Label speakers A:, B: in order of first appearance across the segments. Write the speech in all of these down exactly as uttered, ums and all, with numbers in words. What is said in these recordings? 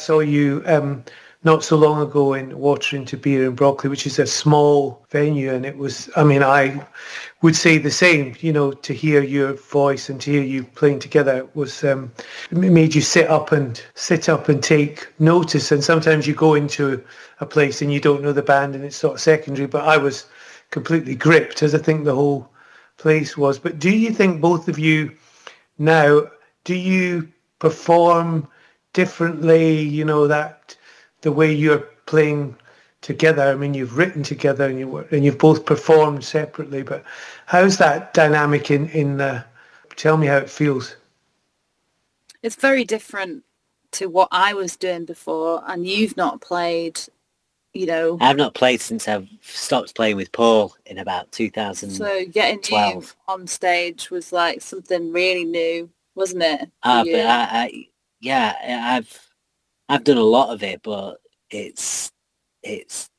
A: saw you um, not so long ago in Watering to Beer in Broccoli, which is a small venue, and it was, I mean, I would say the same, you know, to hear your voice and to hear you playing together was, um, it made you sit up and sit up and take notice. And sometimes you go into a place and you don't know the band and it's sort of secondary, but I was completely gripped, as I think the whole place was. But do you think both of you now, do you perform differently, you know, that the way you're playing together? I mean, you've written together and you and you've both performed separately, but how's that dynamic in in the, tell me how it feels.
B: It's very different to what I was doing before, and you've not played, you know.
C: I've not played since I've stopped playing with Paul in about two thousand twelve.
B: So getting you on stage was like something really new, wasn't it?
C: Uh, but I, I, yeah, I've I've done a lot of it, but it's it's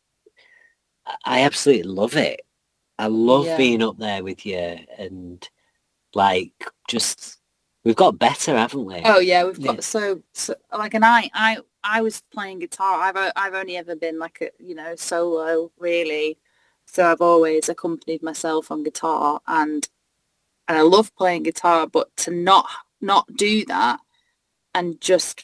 C: I absolutely love it. I love yeah. being up there with you, and like just we've got better, haven't we?
B: Oh yeah, we've got yeah. so, so like, and I I I was playing guitar. I've I've only ever been like a you know solo really, so I've always accompanied myself on guitar, and and I love playing guitar, but to not not do that and just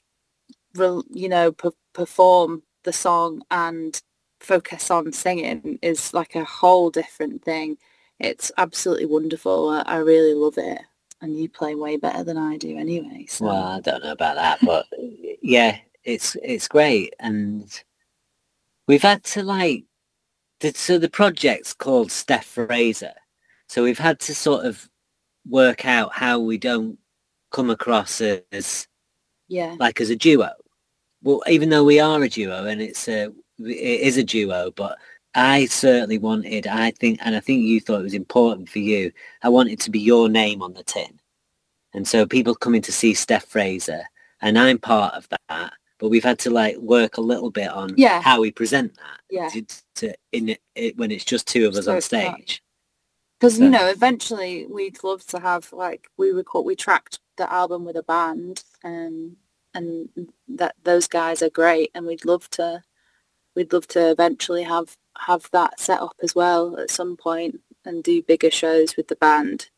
B: you know p- perform the song and focus on singing is like a whole different thing. It's absolutely wonderful. I, I really love it, and you play way better than I do anyway. So.
C: Well, I don't know about that, but yeah, it's it's great, and we've had to like the, so the project's called Steph Fraser, so we've had to sort of work out how we don't come across as
B: yeah
C: like as a duo. Well, even though we are a duo and it's a it is a duo, but I certainly wanted, I think, and I think you thought it was important for you, I wanted to be your name on the tin. And so people coming to see Steph Fraser, and I'm part of that, but we've had to like work a little bit on
B: yeah.
C: how we present that
B: yeah.
C: to, to in it, it when it's just two of us so on stage.
B: Because, so. you know, eventually we'd love to have, like, we record, we tracked the album with a band, and and that those guys are great, and we'd love to, we'd love to eventually have, have that set up as well at some point and do bigger shows with the band.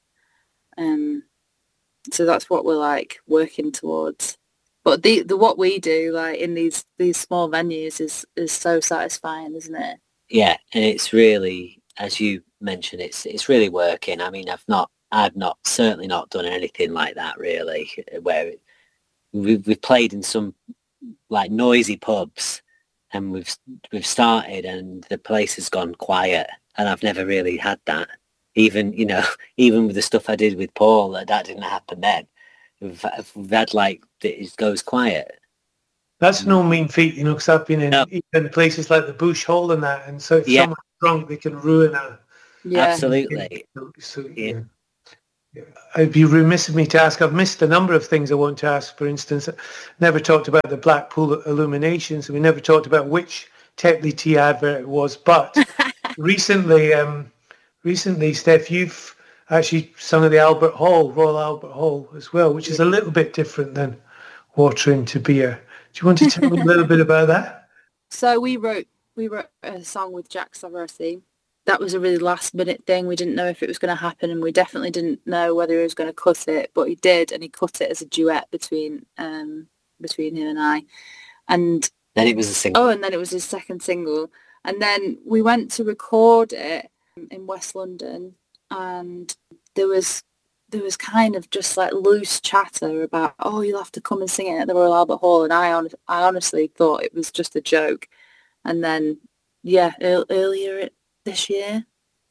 B: Um, so that's what we're, like, working towards. But the, the what we do, like, in these, these small venues is, is so satisfying, isn't it?
C: Yeah, and it's really, as you mentioned, it's it's really working. I mean, I've not, I've not, certainly not done anything like that, really, where it, we've, we've played in some, like, noisy pubs, and we've we've started and the place has gone quiet, and I've never really had that. Even, you know, even with the stuff I did with Paul, that, that didn't happen then. We've, we've had, like, it goes quiet.
A: That's no mean feat, you know, because I've been in no. even places like the Bush Hall and that, and so if yeah. someone's drunk, they can ruin a...
C: Yeah. Absolutely.
A: So, yeah. Yeah. I'd be remiss of me to ask, I've missed a number of things I want to ask. For instance, never talked about the Blackpool Illuminations, and we never talked about which Tetley Tea advert it was, but recently, um, recently, Steph, you've actually sung at the Albert Hall, Royal Albert Hall as well, which is a little bit different than Watering to Beer. Do you want to tell me a little bit about that?
B: So we wrote we wrote a song with Jack Savarsi. That was a really last minute thing. We didn't know if it was going to happen, and we definitely didn't know whether he was going to cut it, but he did, and he cut it as a duet between um between him and I. And
C: then it was a single.
B: Oh, and then it was his second single. And then we went to record it in West London, and there was there was kind of just like loose chatter about, oh, you'll have to come and sing it at the Royal Albert Hall. And I, on, I honestly thought it was just a joke. And then, yeah, e- earlier this year,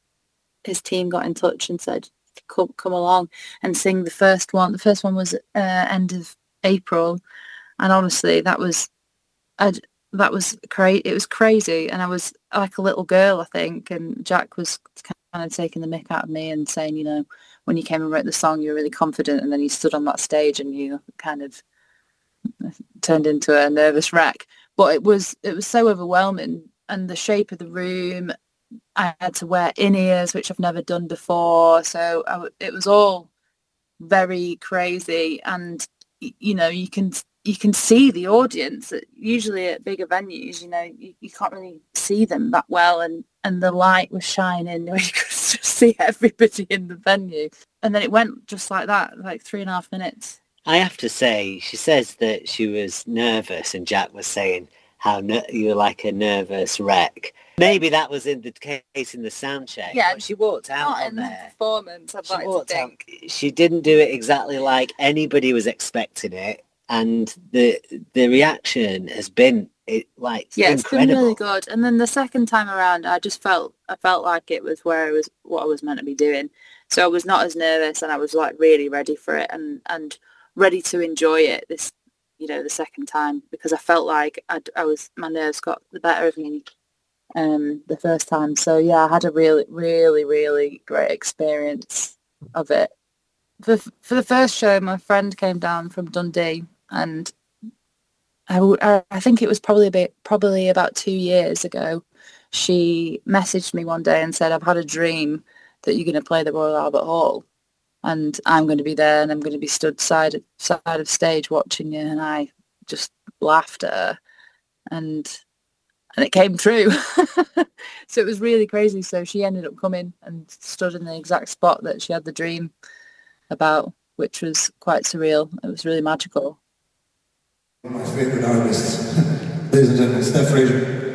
B: his team got in touch and said, come, come along and sing the first one. The first one was uh, end of April. And honestly, that was, I'd, that was crazy. It was crazy. And I was like a little girl, I think. And Jack was kind of taking the mick out of me and saying, you know, when you came and wrote the song, you were really confident, and then you stood on that stage and you kind of turned into a nervous wreck. But it was it was so overwhelming, and the shape of the room, I had to wear in-ears, which I've never done before. So I, it was all very crazy, and you know, you can you can see the audience. Usually at bigger venues, you know, you, you can't really see them that well, and, and the light was shining where you could just see everybody in the venue. And then it went just like that, like three and a half minutes.
C: I have to say, she says that she was nervous, and Jack was saying how ner- you were like a nervous wreck. Maybe that was in the case in the sound check.
B: Yeah,
C: but she walked out
B: not
C: on
B: in
C: there.
B: the performance, I'd
C: She
B: like to
C: walked
B: think.
C: out. She didn't do it exactly like anybody was expecting it, and the the reaction has been it like
B: Yeah,
C: incredible.
B: it's been really good. And then the second time around, I just felt I felt like it was where I was what I was meant to be doing. So I was not as nervous, and I was like really ready for it, and and ready to enjoy it this, you know, the second time, because I felt like I'd, I was my nerves got the better of me um the first time. So yeah, I had a really really really great experience of it. For for the first show, my friend came down from Dundee, and I, w- I I think it was probably a bit, probably about two years ago. She messaged me one day and said, "I've had a dream that you're going to play the Royal Albert Hall, and I'm going to be there, and I'm going to be stood side of, side of stage watching you." And I just laughed at her, and and it came true. So it was really crazy. So she ended up coming and stood in the exact spot that she had the dream about, which was quite surreal. It was really magical.
D: One of my favourite artists, ladies and gentlemen, Steph Fraser.